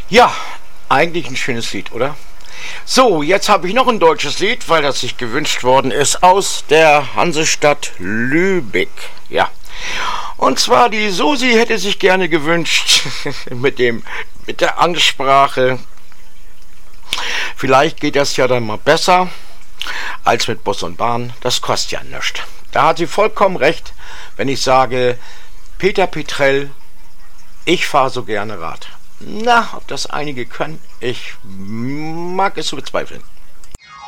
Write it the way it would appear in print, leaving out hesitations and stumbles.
Ja, eigentlich ein schönes Lied, oder? So, jetzt habe ich noch ein deutsches Lied, weil das sich gewünscht worden ist, aus der Hansestadt Lübeck. Ja. Und zwar die Susi hätte sich gerne gewünscht mit der Ansprache. Vielleicht geht das ja dann mal besser als mit Bus und Bahn. Das kostet ja nichts. Da hat sie vollkommen recht, wenn ich sage, Peter Petrell, ich fahre so gerne Rad. Na, ob das einige können, ich mag es zu bezweifeln.